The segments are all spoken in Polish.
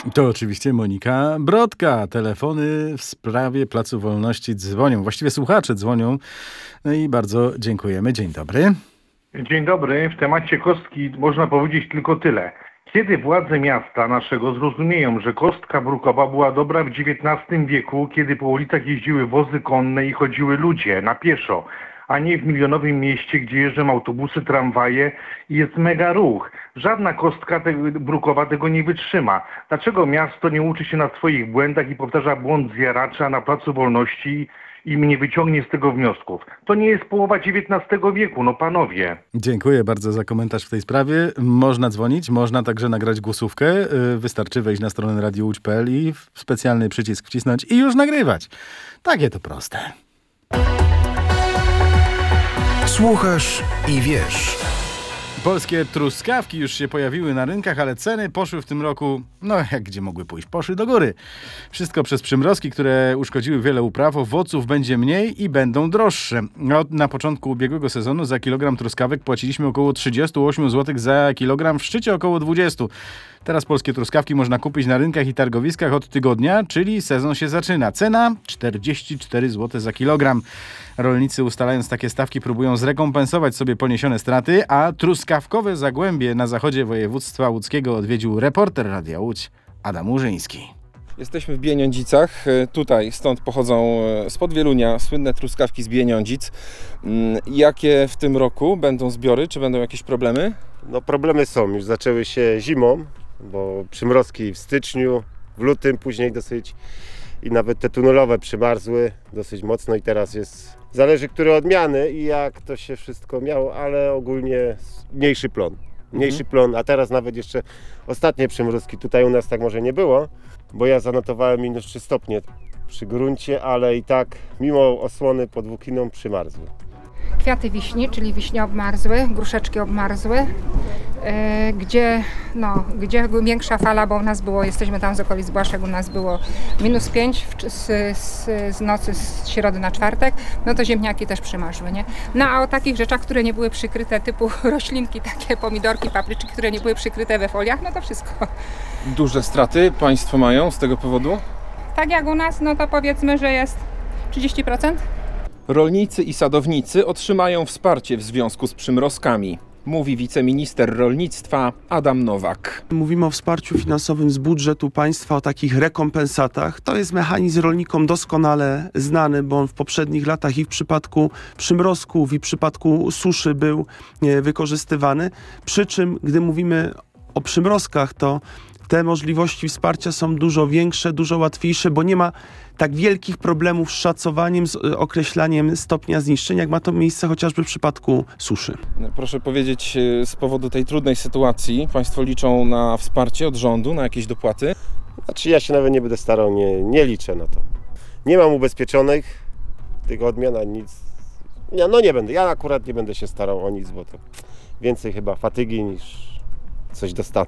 To oczywiście Monika Brodka. Telefony w sprawie Placu Wolności dzwonią. Właściwie słuchacze dzwonią. No i bardzo dziękujemy. Dzień dobry. Dzień dobry. W temacie kostki można powiedzieć tylko tyle. Kiedy władze miasta naszego zrozumieją, że kostka brukowa była dobra w XIX wieku, kiedy po ulicach jeździły wozy konne i chodziły ludzie na pieszo, a nie w milionowym mieście, gdzie jeżdżą autobusy, tramwaje i jest mega ruch. Żadna kostka brukowa tego nie wytrzyma. Dlaczego miasto nie uczy się na swoich błędach i powtarza błąd zjaracza na Placu Wolności i nie wyciągnie z tego wniosków? To nie jest połowa XIX wieku, no panowie. Dziękuję bardzo za komentarz w tej sprawie. Można dzwonić, można także nagrać głosówkę. Wystarczy wejść na stronę radiołódź.pl i w specjalny przycisk wcisnąć i już nagrywać. Takie to proste. Słuchasz i wiesz. Polskie truskawki już się pojawiły na rynkach, ale ceny poszły w tym roku, no jak gdzie mogły pójść, poszły do góry. Wszystko przez przymrozki, które uszkodziły wiele upraw, owoców będzie mniej i będą droższe. Na początku ubiegłego sezonu za kilogram truskawek płaciliśmy około 38 zł, za kilogram w szczycie około 20. Teraz polskie truskawki można kupić na rynkach i targowiskach od tygodnia, czyli sezon się zaczyna. Cena 44 zł za kilogram. Rolnicy, ustalając takie stawki, próbują zrekompensować sobie poniesione straty, a truskawkowe zagłębie na zachodzie województwa łódzkiego odwiedził reporter Radia Łódź Adam Łużyński. Jesteśmy w Bieniądzicach. Tutaj, stąd pochodzą spod Wielunia słynne truskawki z Bieniądzic. Jakie w tym roku będą zbiory? Czy będą jakieś problemy? No problemy są. Już zaczęły się zimą, bo przymrozki w styczniu, w lutym później dosyć i nawet te tunelowe przymarzły dosyć mocno i teraz jest... Zależy, które odmiany i jak to się wszystko miało, ale ogólnie mniejszy plon. Mniejszy plon, a teraz nawet jeszcze ostatnie przymrozki. Tutaj u nas tak może nie było, bo ja zanotowałem minus 3 stopnie przy gruncie, ale i tak mimo osłony pod Włókiną przymarzły. Kwiaty wiśni, czyli wiśnie obmarzły, gruszeczki obmarzły, gdzie większa fala, bo u nas było, jesteśmy tam z okolic Błaszek, u nas było -5 z nocy z środy na czwartek, no to ziemniaki też przymarzły, nie? No a o takich rzeczach, które nie były przykryte, typu roślinki, takie pomidorki, papryczki, które nie były przykryte we foliach, no to wszystko. Duże straty państwo mają z tego powodu? Tak jak u nas, no to powiedzmy, że jest 30%. Rolnicy i sadownicy otrzymają wsparcie w związku z przymrozkami, mówi wiceminister rolnictwa Adam Nowak. Mówimy o wsparciu finansowym z budżetu państwa, o takich rekompensatach. To jest mechanizm rolnikom doskonale znany, bo on w poprzednich latach i w przypadku przymrozków, i w przypadku suszy był wykorzystywany. Przy czym, gdy mówimy o przymrozkach, to te możliwości wsparcia są dużo większe, dużo łatwiejsze, bo nie ma tak wielkich problemów z szacowaniem, z określaniem stopnia zniszczenia, jak ma to miejsce chociażby w przypadku suszy. Proszę powiedzieć, z powodu tej trudnej sytuacji państwo liczą na wsparcie od rządu, na jakieś dopłaty? Znaczy ja się nawet nie będę starał, nie liczę na to. Nie mam ubezpieczonych tych odmian, ani nic. Nie będę, ja akurat nie będę się starał o nic, bo to więcej chyba fatygi niż coś dostanę.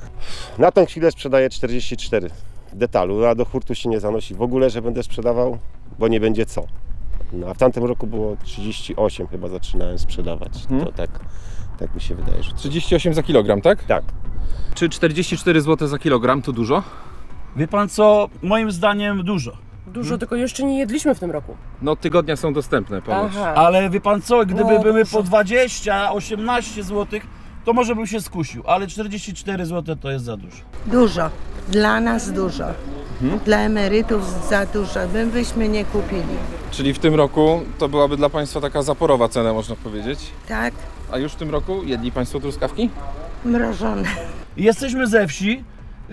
Na tą chwilę sprzedaję 44 detalu, a do hurtu się nie zanosi w ogóle, że będę sprzedawał, bo nie będzie co. No, a w tamtym roku było 38 chyba zaczynałem sprzedawać. To tak mi się wydaje, że... 38 za kilogram, tak? Tak. Czy 44 zł za kilogram to dużo? Wie pan co? Moim zdaniem dużo. Dużo, tylko jeszcze nie jedliśmy w tym roku. No tygodnia są dostępne ponoć. Ale wie pan co? Gdyby były po 20, 18 zł, to może bym się skusił, ale 44 zł to jest za dużo. Dużo. Dla nas dużo. Dla emerytów za dużo. Byśmy nie kupili. Czyli w tym roku to byłaby dla państwa taka zaporowa cena, można powiedzieć. Tak, A już w tym roku jedli państwo truskawki? mrożone. Jesteśmy ze wsi,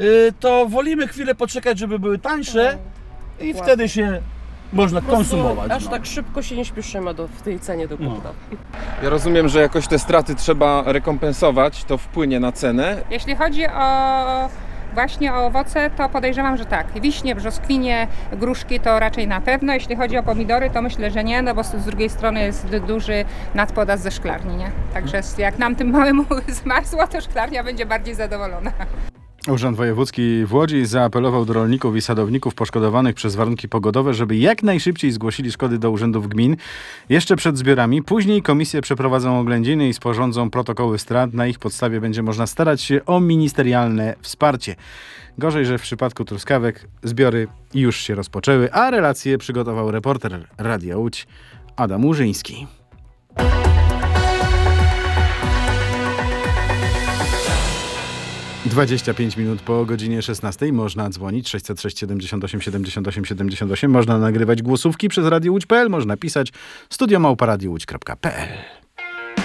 to wolimy chwilę poczekać, żeby były tańsze i wtedy się można konsumować. Aż tak szybko się nie śpieszymy w tej cenie do kupna. Ja rozumiem, że jakoś te straty trzeba rekompensować, to wpłynie na cenę. Jeśli chodzi właśnie o owoce, to podejrzewam, że tak. Wiśnie, brzoskwinie, gruszki to raczej na pewno. Jeśli chodzi o pomidory, to myślę, że nie, no bo z drugiej strony jest duży nadpodaż ze szklarni, nie? Także jak nam tym małemu zmarzło, to szklarnia będzie bardziej zadowolona. Urząd Wojewódzki w Łodzi zaapelował do rolników i sadowników poszkodowanych przez warunki pogodowe, żeby jak najszybciej zgłosili szkody do urzędów gmin jeszcze przed zbiorami. Później komisje przeprowadzą oględziny i sporządzą protokoły strat. Na ich podstawie będzie można starać się o ministerialne wsparcie. Gorzej, że w przypadku truskawek zbiory już się rozpoczęły, a relacje przygotował reporter Radia Łódź Adam Łużyński. - 25 minut po godzinie 16 można dzwonić 606 78 78 78. Można nagrywać głosówki przez Radio Łódź.pl, można pisać studio@radiowódź.pl.